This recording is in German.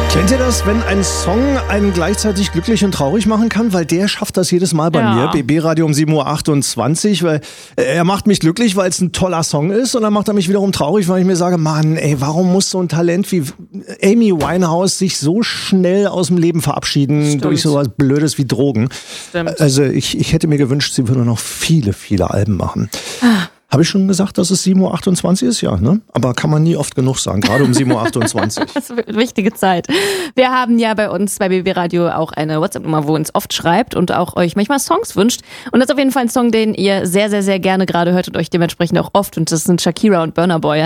Kennt ihr das, wenn ein Song einen gleichzeitig glücklich und traurig machen kann? Weil der schafft das jedes Mal bei mir. BB Radio um 7.28 Uhr, weil er macht mich glücklich, weil es ein toller Song ist. Und dann macht er mich wiederum traurig, weil ich mir sage, Mann, ey, warum muss so ein Talent wie Amy Winehouse sich so schnell aus dem Leben verabschieden durch sowas Blödes wie Drogen? Stimmt. Also ich hätte mir gewünscht, sie würde noch viele, viele Alben machen. Habe ich schon gesagt, dass es 7.28 Uhr ist? Ja, ne? Aber kann man nie oft genug sagen, gerade um 7.28 Uhr. Das ist eine wichtige Zeit. Wir haben ja bei uns bei BB Radio auch eine WhatsApp-Nummer, wo ihr uns oft schreibt und auch euch manchmal Songs wünscht. Und das ist auf jeden Fall ein Song, den ihr sehr, sehr, sehr gerne gerade hört und euch dementsprechend auch oft. Und das sind Shakira und Burna Boy.